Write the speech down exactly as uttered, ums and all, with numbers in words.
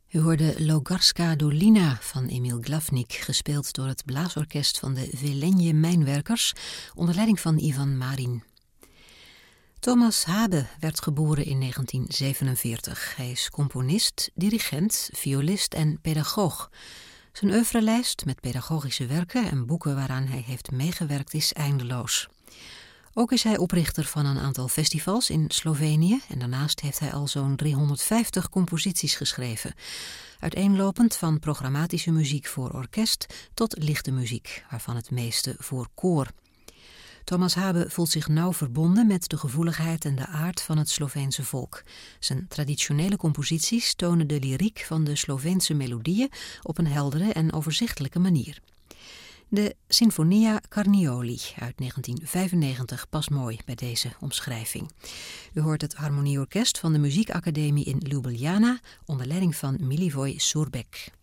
U hoorde Logarska Dolina van Emil Glavnik, gespeeld door het blaasorkest van de Velenje Mijnwerkers, onder leiding van Ivan Marin. Thomas Habe werd geboren in negentien zevenenveertig. Hij is componist, dirigent, violist en pedagoog. Zijn oeuvrelijst met pedagogische werken en boeken waaraan hij heeft meegewerkt is eindeloos. Ook is hij oprichter van een aantal festivals in Slovenië en daarnaast heeft hij al zo'n driehonderdvijftig composities geschreven. Uiteenlopend van programmatische muziek voor orkest tot lichte muziek, waarvan het meeste voor koor. Thomas Habe voelt zich nauw verbonden met de gevoeligheid en de aard van het Sloveense volk. Zijn traditionele composities tonen de lyriek van de Sloveense melodieën op een heldere en overzichtelijke manier. De Sinfonia Carnioli uit negentien vijfennegentig past mooi bij deze omschrijving. U hoort het harmonieorkest van de Muziekacademie in Ljubljana onder leiding van Milivoj Šurbek.